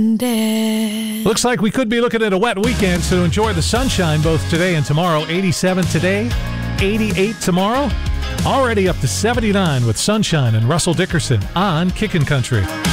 Looks like we could be looking at a wet weekend, so enjoy the sunshine both today and tomorrow. 87 today, 88 tomorrow. Already up to 79 with sunshine and Russell Dickerson on Kickin' Country.